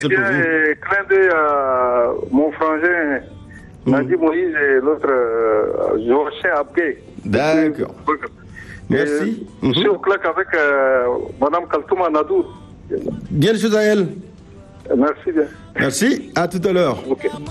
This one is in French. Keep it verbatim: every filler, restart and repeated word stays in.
Bien, et clin d'œil à mon frangin Nadi Moïse et l'autre euh, Joachim Abgay. D'accord. Merci. Je suis au claque avec euh, Madame Kaltouma Nadou. Bien les choses à elle. Merci bien. Merci. À tout à l'heure. Ok.